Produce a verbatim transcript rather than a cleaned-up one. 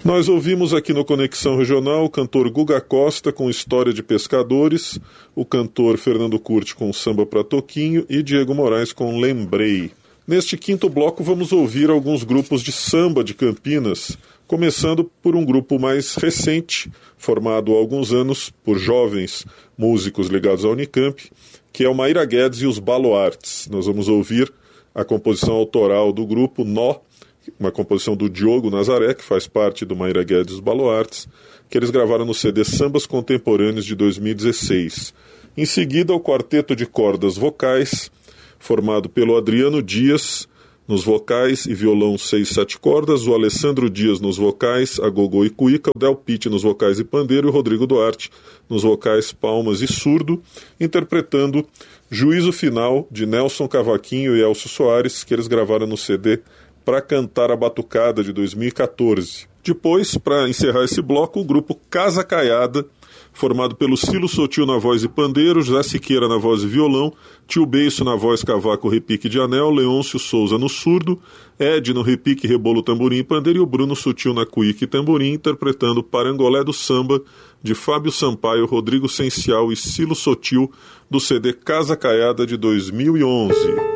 Nós ouvimos aqui no Conexão Regional o cantor Guga Costa com História de Pescadores, o cantor Fernando Curti com Samba pra Toquinho e Diego Moraes com Lembrei. Neste quinto bloco vamos ouvir alguns grupos de samba de Campinas, começando por um grupo mais recente, formado há alguns anos por jovens músicos ligados à Unicamp, que é o Maíra Guedes e os Baluartes. Nós vamos ouvir a composição autoral do grupo Nó, uma composição do Diogo Nazaré, que faz parte do Maíra Guedes e os Baluartes, que eles gravaram no C D Sambas Contemporâneos de dois mil e dezesseis. Em seguida, o quarteto de cordas vocais, formado pelo Adriano Dias nos vocais e violão seis, sete cordas, o Alessandro Dias nos vocais, agogô e cuíca, o Del Pitte nos vocais e pandeiro e o Rodrigo Duarte nos vocais, palmas e surdo, interpretando Juízo Final, de Nelson Cavaquinho e Elcio Soares, que eles gravaram no C D Pra Cantar a Batucada, de dois mil e catorze. Depois, para encerrar esse bloco, o grupo Casa Caiada, formado pelo Cilo Sotil na voz e pandeiro, José Siqueira na voz e violão, Tio Beiço na voz, cavaco, repique de anel, Leôncio Souza no surdo, Ed no repique, rebolo, tamborim e pandeiro e o Bruno Sutil na cuíca e tamborim, interpretando Parangolé do Samba, de Fábio Sampaio, Rodrigo Sencial e Cilo Sotil, do C D Casa Caiada de dois mil e onze.